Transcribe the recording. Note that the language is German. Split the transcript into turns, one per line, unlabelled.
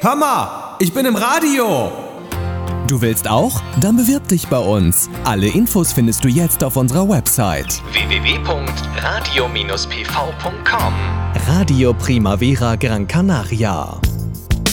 hör mal, ich bin im Radio.
Du willst auch? Dann bewirb dich bei uns. Alle Infos findest du jetzt auf unserer Website
www.radio-pv.com.
Radio Primavera Gran Canaria.